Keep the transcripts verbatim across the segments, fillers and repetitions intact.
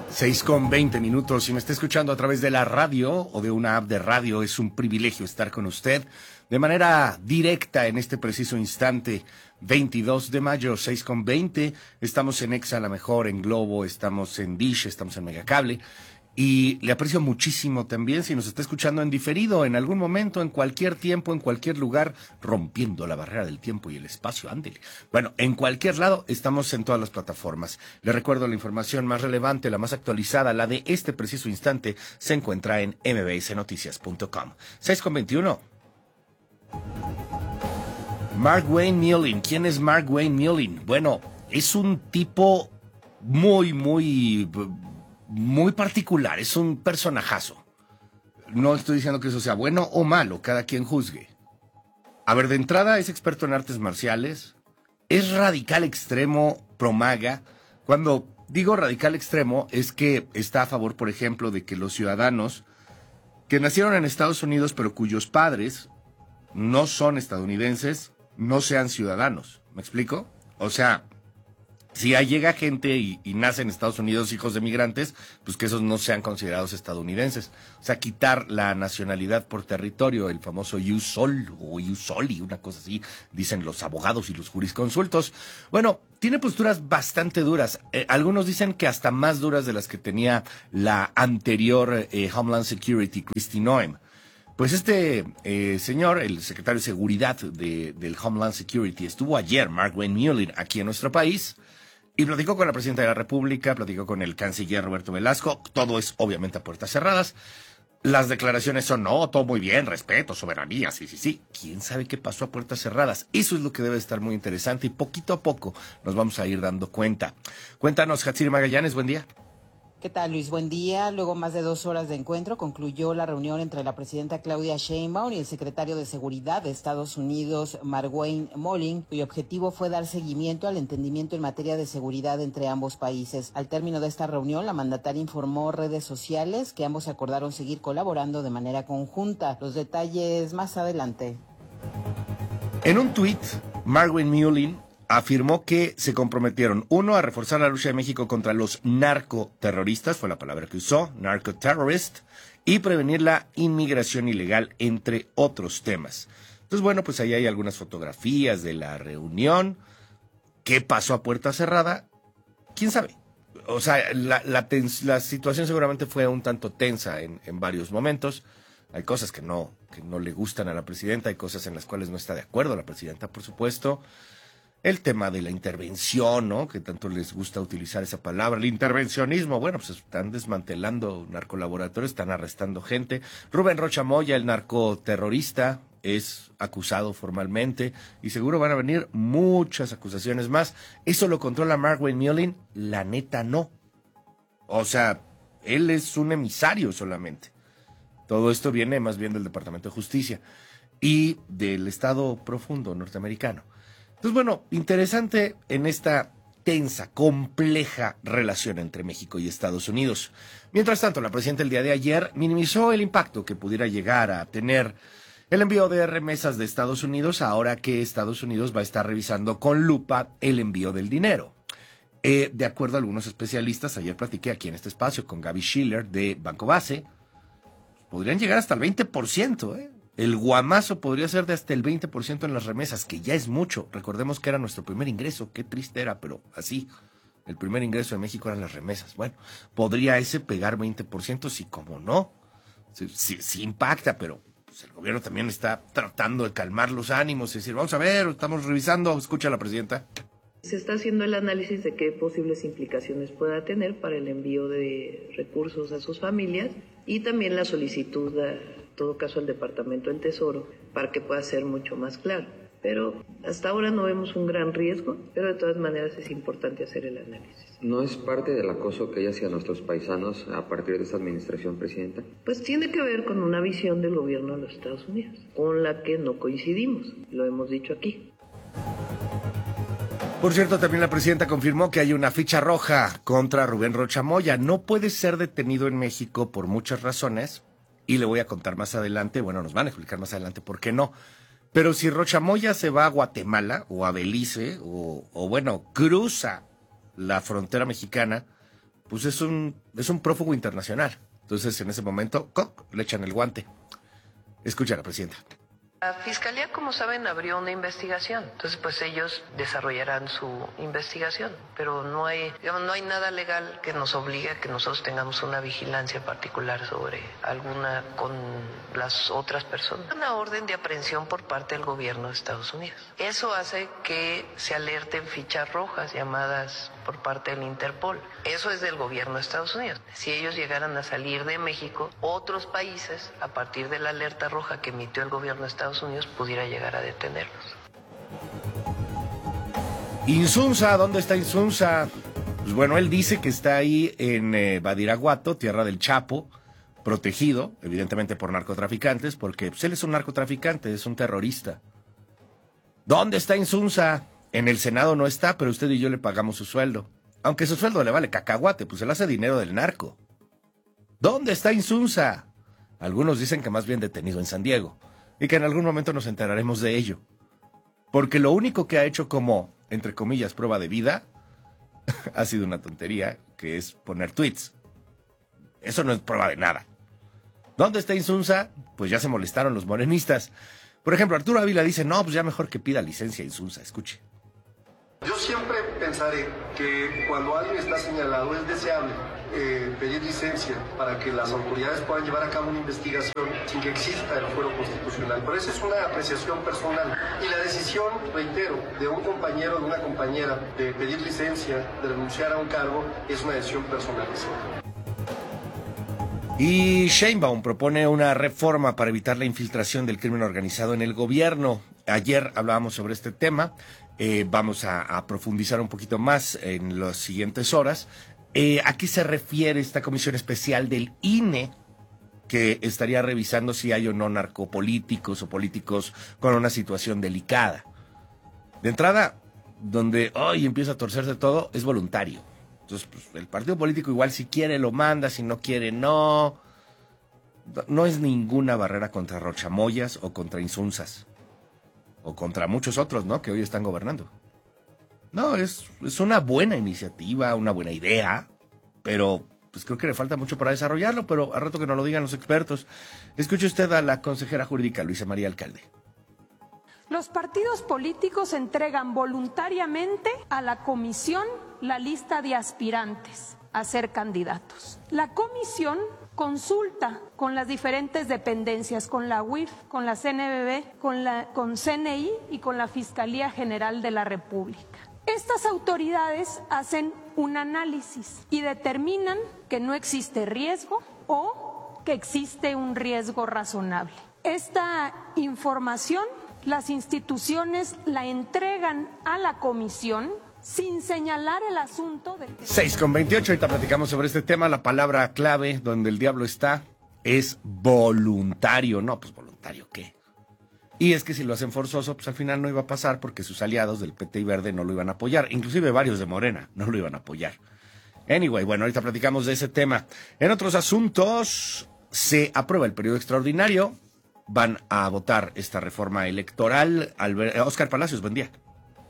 Seis con veinte minutos. Si me está escuchando a través de la radio o de una app de radio, es un privilegio estar con usted de manera directa en este preciso instante. veintidós de mayo, seis con veinte. Estamos en Exa, la mejor, en Globo, estamos en Dish, estamos en Megacable. Y le aprecio muchísimo también si nos está escuchando en diferido, en algún momento, en cualquier tiempo, en cualquier lugar, rompiendo la barrera del tiempo y el espacio, ándele. Bueno, en cualquier lado, estamos en todas las plataformas. Le recuerdo la información más relevante, la más actualizada, la de este preciso instante, se encuentra en m b s noticias punto com. seis con veintiuno. Mark Wayne Mullin. ¿Quién es Mark Wayne Mullin? Bueno, es un tipo muy, muy... muy particular, es un personajazo. No estoy diciendo que eso sea bueno o malo, cada quien juzgue. A ver, de entrada es experto en artes marciales, es radical extremo pro MAGA. Cuando digo radical extremo es que está a favor, por ejemplo, de que los ciudadanos que nacieron en Estados Unidos pero cuyos padres no son estadounidenses, no sean ciudadanos. ¿Me explico? O sea, si llega gente y, y nace en Estados Unidos hijos de migrantes, pues que esos no sean considerados estadounidenses. O sea, quitar la nacionalidad por territorio, el famoso ius sol o ius soli, una cosa así, dicen los abogados y los jurisconsultos. Bueno, tiene posturas bastante duras. Eh, algunos dicen que hasta más duras de las que tenía la anterior eh, Homeland Security, Kristi Noem. Pues este eh, señor, el secretario de Seguridad de, del Homeland Security, estuvo ayer, Mark Wayne Mullin, aquí en nuestro país, y platicó con la presidenta de la República, platicó con el canciller Roberto Velasco. Todo es obviamente a puertas cerradas. Las declaraciones son, no, todo muy bien, respeto, soberanía, sí, sí, sí. ¿Quién sabe qué pasó a puertas cerradas? Eso es lo que debe estar muy interesante y poquito a poco nos vamos a ir dando cuenta. Cuéntanos, Hatsiri Magallanes, buen día. ¿Qué tal, Luis? Buen día. Luego más de dos horas de encuentro concluyó la reunión entre la presidenta Claudia Sheinbaum y el secretario de Seguridad de Estados Unidos, Mark Wayne Mullin, cuyo objetivo fue dar seguimiento al entendimiento en materia de seguridad entre ambos países. Al término de esta reunión, la mandataria informó redes sociales que ambos acordaron seguir colaborando de manera conjunta. Los detalles más adelante. En un tuit, Mark Wayne Mullin afirmó que se comprometieron, uno, a reforzar la lucha de México contra los narcoterroristas, fue la palabra que usó, narcoterrorist, y prevenir la inmigración ilegal, entre otros temas. Entonces, bueno, pues ahí hay algunas fotografías de la reunión. ¿Qué pasó a puerta cerrada? ¿Quién sabe? O sea, la, la, tens, la situación seguramente fue un tanto tensa en, en varios momentos. Hay cosas que no, que no le gustan a la presidenta, hay cosas en las cuales no está de acuerdo la presidenta, por supuesto. El tema de la intervención, ¿no? Que tanto les gusta utilizar esa palabra. El intervencionismo, bueno, pues están desmantelando narcolaboratorios, están arrestando gente. Rubén Rocha Moya, el narcoterrorista, es acusado formalmente y seguro van a venir muchas acusaciones más. ¿Eso lo controla Mark Wayne Mullin? La neta no. O sea, él es un emisario solamente. Todo esto viene más bien del Departamento de Justicia y del Estado Profundo norteamericano. Entonces, bueno, interesante en esta tensa, compleja relación entre México y Estados Unidos. Mientras tanto, la presidenta el día de ayer minimizó el impacto que pudiera llegar a tener el envío de remesas de Estados Unidos ahora que Estados Unidos va a estar revisando con lupa el envío del dinero. Eh, de acuerdo a algunos especialistas, ayer platiqué aquí en este espacio con Gaby Schiller de Banco Base, podrían llegar hasta el veinte por ciento, ¿eh? El guamazo podría ser de hasta el veinte por ciento en las remesas, que ya es mucho. Recordemos que era nuestro primer ingreso, qué triste era, pero así. El primer ingreso de México eran las remesas. Bueno, podría ese pegar veinte por ciento, sí, como no. Sí, sí, sí impacta, pero pues, el gobierno también está tratando de calmar los ánimos y decir, vamos a ver, estamos revisando, escucha a la presidenta. Se está haciendo el análisis de qué posibles implicaciones pueda tener para el envío de recursos a sus familias y también la solicitud, en todo caso, al Departamento del Tesoro para que pueda ser mucho más claro. Pero hasta ahora no vemos un gran riesgo, pero de todas maneras es importante hacer el análisis. ¿No es parte del acoso que hay hacia nuestros paisanos a partir de esta administración, presidenta? Pues tiene que ver con una visión del gobierno de los Estados Unidos, con la que no coincidimos, lo hemos dicho aquí. Por cierto, también la presidenta confirmó que hay una ficha roja contra Rubén Rocha Moya. No puede ser detenido en México por muchas razones, y le voy a contar más adelante, bueno, nos van a explicar más adelante por qué no. Pero si Rocha Moya se va a Guatemala o a Belice, o, o bueno, cruza la frontera mexicana, pues es un, es un prófugo internacional. Entonces, en ese momento, ¡coc!, le echan el guante. Escucha a la presidenta. La Fiscalía, como saben, abrió una investigación, entonces pues ellos desarrollarán su investigación, pero no hay, digamos, no hay nada legal que nos obligue a que nosotros tengamos una vigilancia particular sobre alguna con las otras personas. Una orden de aprehensión por parte del gobierno de Estados Unidos. Eso hace que se alerten fichas rojas llamadas por parte del Interpol. Eso es del gobierno de Estados Unidos. Si ellos llegaran a salir de México, otros países, a partir de la alerta roja que emitió el gobierno de Estados Unidos, pudiera llegar a detenerlos. Insunza, ¿dónde está Insunza? Pues bueno, él dice que está ahí en eh, Badiraguato, tierra del Chapo, protegido, evidentemente por narcotraficantes, porque pues, él es un narcotraficante, es un terrorista. ¿Dónde está Insunza? En el Senado no está, pero usted y yo le pagamos su sueldo. Aunque su sueldo le vale cacahuate, pues él hace dinero del narco. ¿Dónde está Insunza? Algunos dicen que más bien detenido en San Diego, y que en algún momento nos enteraremos de ello. Porque lo único que ha hecho como, entre comillas, prueba de vida, ha sido una tontería, que es poner tweets. Eso no es prueba de nada. ¿Dónde está Insunza? Pues ya se molestaron los morenistas. Por ejemplo, Arturo Ávila dice, no, pues ya mejor que pida licencia Insunza. Escuche. Yo siempre pensaré que cuando alguien está señalado es deseable eh, pedir licencia para que las autoridades puedan llevar a cabo una investigación sin que exista el fuero constitucional. Pero esa es una apreciación personal. Y la decisión, reitero, de un compañero o de una compañera de pedir licencia, de renunciar a un cargo, es una decisión personal. Y Sheinbaum propone una reforma para evitar la infiltración del crimen organizado en el gobierno. Ayer hablábamos sobre este tema. Eh, vamos a, a profundizar un poquito más en las siguientes horas. Eh, ¿A qué se refiere esta comisión especial del I N E que estaría revisando si hay o no narcopolíticos o políticos con una situación delicada? De entrada, donde hoy empieza a torcerse todo, es voluntario. Entonces, pues, el partido político igual si quiere lo manda, si no quiere no. No es ninguna barrera contra Rochamoyas o contra Insunzas. O contra muchos otros, ¿no?, que hoy están gobernando. No, es, es una buena iniciativa, una buena idea, pero pues creo que le falta mucho para desarrollarlo, pero a rato que nos lo digan los expertos. Escuche usted a la consejera jurídica Luisa María Alcalde. Los partidos políticos entregan voluntariamente a la comisión la lista de aspirantes a ser candidatos. La comisión consulta con las diferentes dependencias, con la U I F, con la C N B B, con la con C N I y con la Fiscalía General de la República. Estas autoridades hacen un análisis y determinan que no existe riesgo o que existe un riesgo razonable. Esta información las instituciones la entregan a la comisión sin señalar el asunto del... seis con veintiocho, ahorita platicamos sobre este tema. La palabra clave donde el diablo está es voluntario. No, pues voluntario, ¿qué? Y es que si lo hacen forzoso, pues al final no iba a pasar porque sus aliados del P T y Verde no lo iban a apoyar. Inclusive varios de Morena no lo iban a apoyar. Anyway, bueno, ahorita platicamos de ese tema. En otros asuntos, se aprueba el periodo extraordinario. Van a votar esta reforma electoral. Albert, Oscar Palacios, buen día.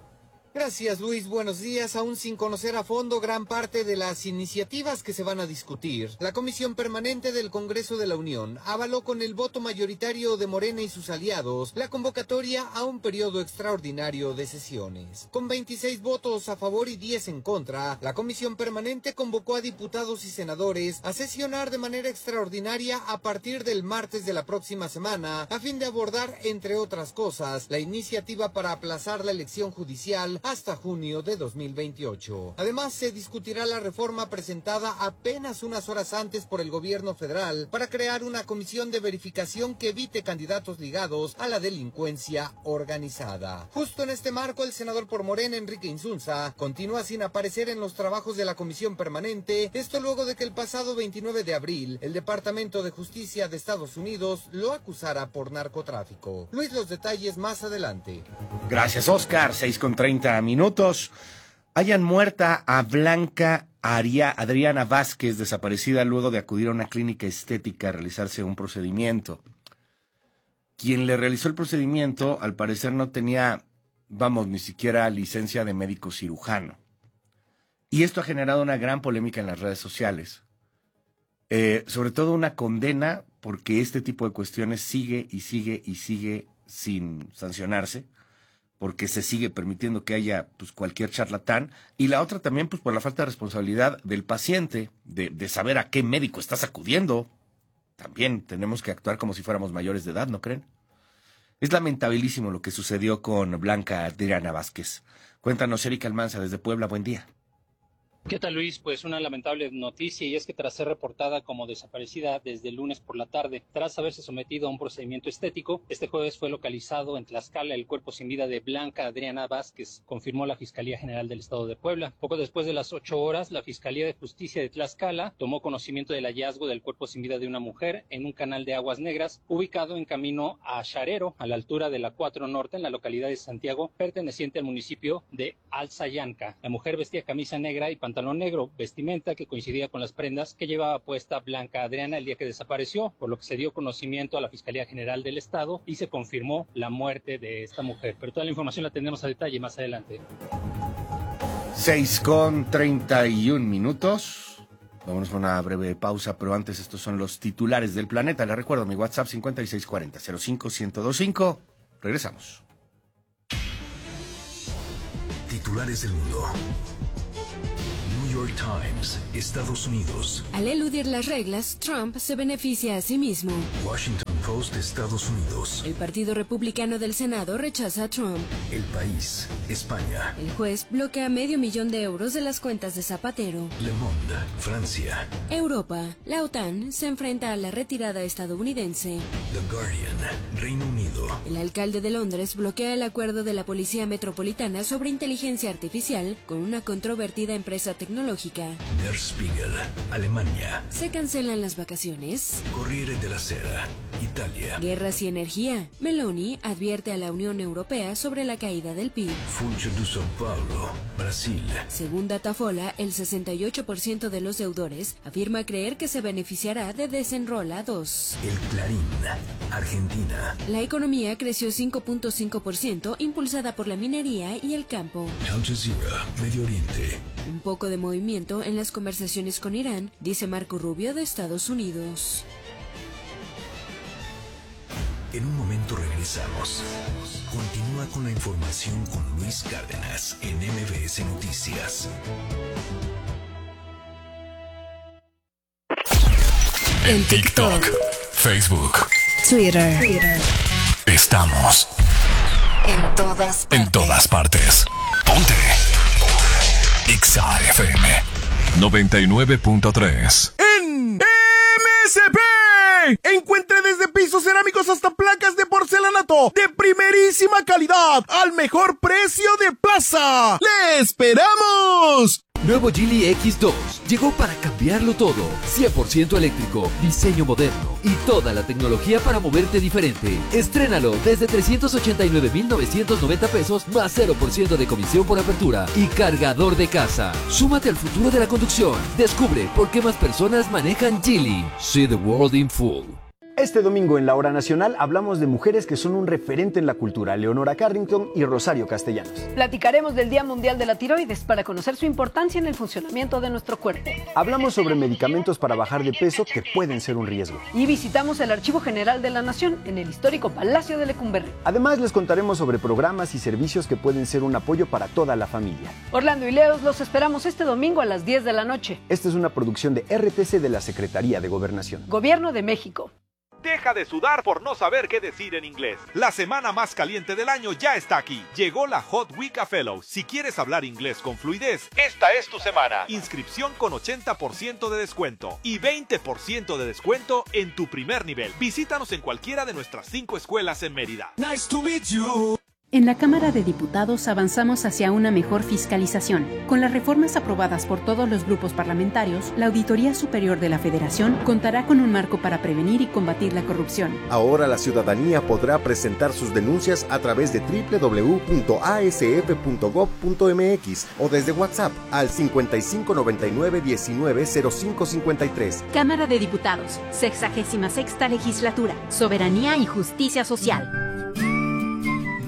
Gracias, Luis. Buenos días. Aún sin conocer a fondo gran parte de las iniciativas que se van a discutir, la Comisión Permanente del Congreso de la Unión avaló con el voto mayoritario de Morena y sus aliados la convocatoria a un periodo extraordinario de sesiones. Con veintiséis votos a favor y diez en contra, la Comisión Permanente convocó a diputados y senadores a sesionar de manera extraordinaria a partir del martes de la próxima semana, a fin de abordar, entre otras cosas, la iniciativa para aplazar la elección judicial hasta junio de dos mil veintiocho. Además, se discutirá la reforma presentada apenas unas horas antes por el gobierno federal para crear una comisión de verificación que evite candidatos ligados a la delincuencia organizada. Justo en este marco, el senador por Morena, Enrique Insunza, continúa sin aparecer en los trabajos de la comisión permanente, esto luego de que el pasado veintinueve de abril, el Departamento de Justicia de Estados Unidos lo acusara por narcotráfico. Luis, los detalles más adelante. Gracias, Oscar. seis con treinta minutos. Hayan muerta a Blanca Aria, Adriana Vázquez, desaparecida luego de acudir a una clínica estética a realizarse un procedimiento. Quien le realizó el procedimiento, al parecer no tenía, vamos, ni siquiera licencia de médico cirujano. Y esto ha generado una gran polémica en las redes sociales. Eh, sobre todo una condena porque este tipo de cuestiones sigue y sigue y sigue sin sancionarse, porque se sigue permitiendo que haya pues cualquier charlatán, y la otra también pues por la falta de responsabilidad del paciente, de, de saber a qué médico estás acudiendo. También tenemos que actuar como si fuéramos mayores de edad, ¿no creen? Es lamentabilísimo lo que sucedió con Blanca Adriana Vázquez. Cuéntanos, Erika Almanza, desde Puebla, buen día. ¿Qué tal, Luis? Pues una lamentable noticia, y es que tras ser reportada como desaparecida desde el lunes por la tarde, tras haberse sometido a un procedimiento estético, este jueves fue localizado en Tlaxcala el cuerpo sin vida de Blanca Adriana Vázquez, confirmó la Fiscalía General del Estado de Puebla. Poco después de las ocho horas, la Fiscalía de Justicia de Tlaxcala tomó conocimiento del hallazgo del cuerpo sin vida de una mujer en un canal de aguas negras ubicado en camino a Xarero, a la altura de la cuatro Norte, en la localidad de Santiago, perteneciente al municipio de Alzayanca. La mujer vestía camisa negra y pantalón negro, vestimenta que coincidía con las prendas que llevaba puesta Blanca Adriana el día que desapareció, por lo que se dio conocimiento a la Fiscalía General del Estado y se confirmó la muerte de esta mujer. Pero toda la información la tendremos a detalle más adelante. seis con treinta y un minutos. Vámonos con una breve pausa, pero antes estos son los titulares del planeta. Les recuerdo mi WhatsApp cincuenta y seis cuarenta cero cinco ciento veinticinco. Regresamos. Titulares del mundo. New York Times, Estados Unidos. Al eludir las reglas, Trump se beneficia a sí mismo. Washington Post, Estados Unidos. El Partido Republicano del Senado rechaza a Trump. El País, España. El juez bloquea medio millón de euros de las cuentas de Zapatero. Le Monde, Francia. Europa. La OTAN se enfrenta a la retirada estadounidense. The Guardian, Reino Unido. El alcalde de Londres bloquea el acuerdo de la Policía Metropolitana sobre inteligencia artificial con una controvertida empresa tecnológica. Der Spiegel, Alemania. Se cancelan las vacaciones. Corriere della Sera, Italia. Guerras y energía. Meloni advierte a la Unión Europea sobre la caída del P I B. Funcho de São Paulo, Brasil. Según Datafola, el sesenta y ocho por ciento de los deudores afirma creer que se beneficiará de Desenrola dos. El Clarín, Argentina. La economía creció cinco punto cinco por ciento, impulsada por la minería y el campo. Al Jazeera, Medio Oriente. Un poco de movimiento en las conversaciones con Irán, dice Marco Rubio de Estados Unidos. En un momento regresamos. Continúa con la información con Luis Cárdenas en M B S Noticias. En TikTok, Facebook, Twitter. Twitter. Estamos en todas partes. En todas partes. Ponte. Ixa F M noventa y nueve punto tres. En M S P encuentre desde pisos cerámicos hasta placas de porcelanato de primerísima calidad al mejor precio de plaza. ¡Le esperamos! Nuevo Geely X dos llegó para cambiarlo todo. cien por ciento eléctrico, diseño moderno y toda la tecnología para moverte diferente. Estrénalo desde trescientos ochenta y nueve mil novecientos noventa pesos más cero por ciento de comisión por apertura y cargador de casa. Súmate al futuro de la conducción. Descubre por qué más personas manejan Geely. See the world in full. Este domingo en la Hora Nacional hablamos de mujeres que son un referente en la cultura, Leonora Carrington y Rosario Castellanos. Platicaremos del Día Mundial de la Tiroides para conocer su importancia en el funcionamiento de nuestro cuerpo. Hablamos sobre medicamentos para bajar de peso que pueden ser un riesgo. Y visitamos el Archivo General de la Nación en el histórico Palacio de Lecumberri. Además les contaremos sobre programas y servicios que pueden ser un apoyo para toda la familia. Orlando y Leos los esperamos este domingo a las diez de la noche. Esta es una producción de R T C de la Secretaría de Gobernación. Gobierno de México. Deja de sudar por no saber qué decir en inglés. La semana más caliente del año ya está aquí. Llegó la Hot Week a Fellows. Si quieres hablar inglés con fluidez, esta es tu semana. Inscripción con ochenta por ciento de descuento y veinte por ciento de descuento en tu primer nivel. Visítanos en cualquiera de nuestras cinco escuelas en Mérida. Nice to meet you. En la Cámara de Diputados avanzamos hacia una mejor fiscalización. Con las reformas aprobadas por todos los grupos parlamentarios, la Auditoría Superior de la Federación contará con un marco para prevenir y combatir la corrupción. Ahora la ciudadanía podrá presentar sus denuncias a través de doble u doble u doble u punto a s f punto gob punto m x o desde WhatsApp al cincuenta y cinco noventa y nueve diecinueve cero cinco cincuenta y tres. Cámara de Diputados, sexagésima sexta legislatura, Soberanía y Justicia Social.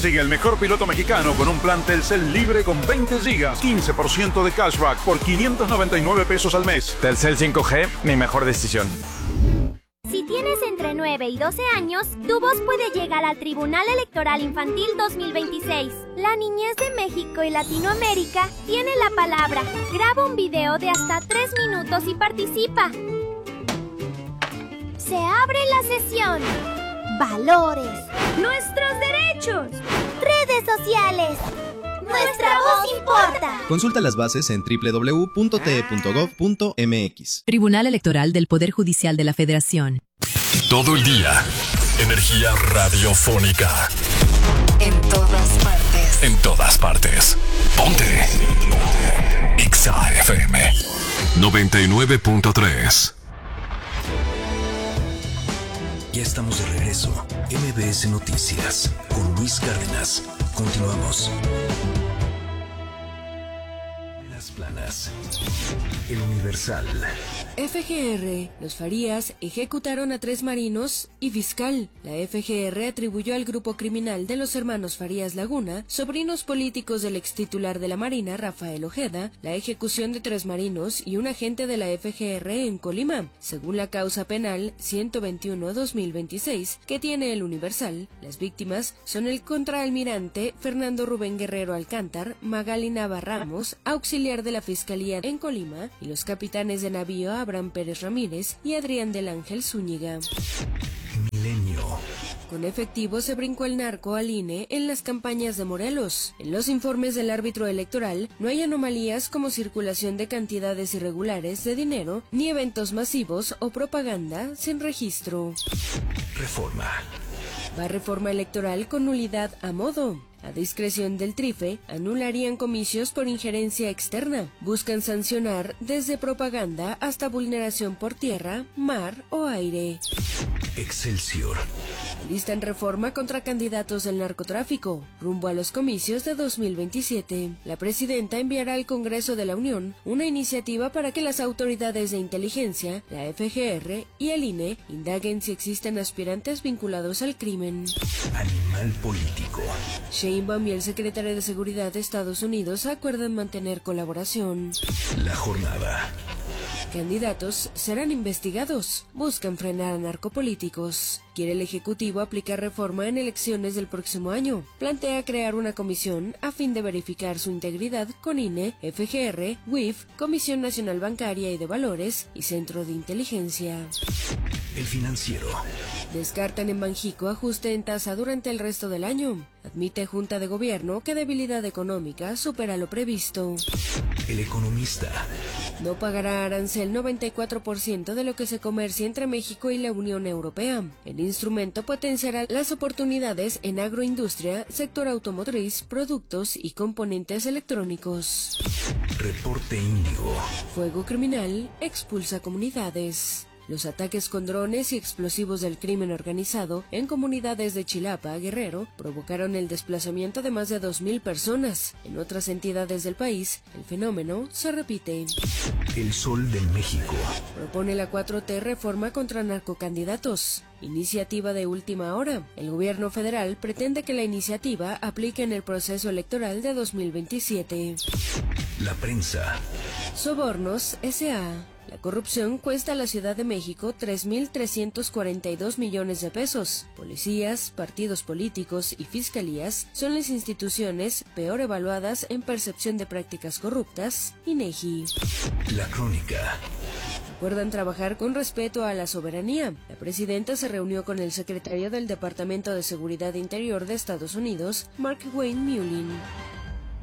Sigue el mejor piloto mexicano con un plan Telcel libre con veinte gigas, quince por ciento de cashback por quinientos noventa y nueve pesos al mes. Telcel cinco G, mi mejor decisión. Si tienes entre nueve y doce años, tu voz puede llegar al Tribunal Electoral Infantil dos mil veintiséis. La niñez de México y Latinoamérica tiene la palabra. Graba un video de hasta tres minutos y participa. Se abre la sesión. Valores. Nuestros derechos. Redes sociales. Nuestra voz importa. Consulta las bases en doble u doble u doble u punto t e punto gov punto m x. Tribunal Electoral del Poder Judicial de la Federación. Todo el día. Energía radiofónica. En todas partes. En todas partes. Ponte. X A F M noventa y nueve punto tres. Ya estamos de regreso. M B S Noticias con Luis Cárdenas. Continuamos. Las planas. El Universal. F G R. Los Farías ejecutaron a tres marinos y fiscal. La F G R atribuyó al grupo criminal de los hermanos Farías Laguna, sobrinos políticos del extitular de la Marina, Rafael Ojeda, la ejecución de tres marinos y un agente de la F G R en Colima. Según la causa penal ciento veintiuno guión dos mil veintiséis que tiene el Universal, las víctimas son el contraalmirante Fernando Rubén Guerrero Alcántar, Magali Nava Ramos, auxiliar de la Fiscalía en Colima, y los capitanes de navío Abraham Pérez Ramírez y Adrián del Ángel Zúñiga. Milenio. Con efectivo se brincó el narco al I N E en las campañas de Morelos. En los informes del árbitro electoral no hay anomalías como circulación de cantidades irregulares de dinero, ni eventos masivos o propaganda sin registro. Reforma. Va reforma electoral con nulidad a modo. A discreción del Trife, anularían comicios por injerencia externa. Buscan sancionar desde propaganda hasta vulneración por tierra, mar o aire. Excelsior. Listan reforma contra candidatos del narcotráfico. Rumbo a los comicios de dos mil veintisiete. La presidenta enviará al Congreso de la Unión una iniciativa para que las autoridades de inteligencia, la F G R y el I N E indaguen si existen aspirantes vinculados al crimen. Animal político. Sheinbaum y el secretario de Seguridad de Estados Unidos acuerdan mantener colaboración. La jornada. Candidatos serán investigados. Buscan frenar a narcopolíticos. Quiere el Ejecutivo aplicar reforma en elecciones del próximo año. Plantea crear una comisión a fin de verificar su integridad con I N E, F G R, W I F, Comisión Nacional Bancaria y de Valores y Centro de Inteligencia. El Financiero. Descartan en Banjico ajuste en tasa durante el resto del año. Admite Junta de Gobierno que debilidad económica supera lo previsto. El Economista. No pagará arancel noventa y cuatro por ciento de lo que se comercia entre México y la Unión Europea. El instrumento potenciará las oportunidades en agroindustria, sector automotriz, productos y componentes electrónicos. Reporte Índigo. Fuego criminal expulsa comunidades. Los ataques con drones y explosivos del crimen organizado en comunidades de Chilapa, Guerrero, provocaron el desplazamiento de más de dos mil personas. En otras entidades del país, el fenómeno se repite. El Sol de México. Propone la cuatro T reforma contra narcocandidatos. Iniciativa de última hora. El gobierno federal pretende que la iniciativa aplique en el proceso electoral de dos mil veintisiete. La Prensa. Sobornos S A La corrupción cuesta a la Ciudad de México tres mil trescientos cuarenta y dos millones de pesos. Policías, partidos políticos y fiscalías son las instituciones peor evaluadas en percepción de prácticas corruptas. INEGI. La Crónica. Acuerdan trabajar con respeto a la soberanía. La presidenta se reunió con el secretario del Departamento de Seguridad Interior de Estados Unidos, Mark Wayne Mullin.